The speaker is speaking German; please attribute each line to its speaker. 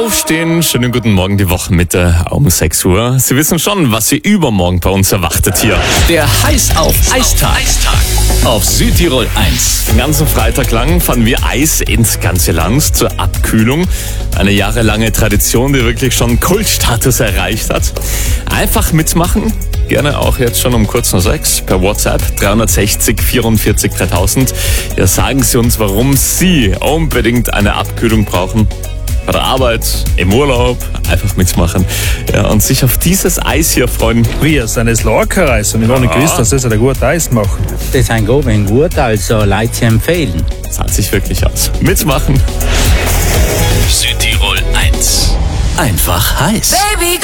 Speaker 1: Aufstehen, schönen guten Morgen, die Wochenmitte um 6 Uhr. Sie wissen schon, was Sie übermorgen bei uns erwartet hier.
Speaker 2: Der Heiß auf Eistag. Auf Südtirol 1.
Speaker 1: Den ganzen Freitag lang fahren wir Eis ins ganze Land zur Abkühlung. Eine jahrelange Tradition, die wirklich schon Kultstatus erreicht hat. Einfach mitmachen. Gerne auch jetzt schon um kurz nach 6 per WhatsApp 360 44 3000. Ja, sagen Sie uns, warum Sie unbedingt eine Abkühlung brauchen. Bei der Arbeit, im Urlaub, einfach mitmachen. Ja, und sich auf dieses Eis hier freuen.
Speaker 3: Wir sind das Lockereis und ich habe nicht gewusst, dass das ein gutes Eis macht.
Speaker 4: Das ist ein gut, also Leute zu empfehlen.
Speaker 1: Zahlt sich wirklich aus. Mitmachen.
Speaker 2: Südtirol 1. Einfach heiß.
Speaker 5: Baby.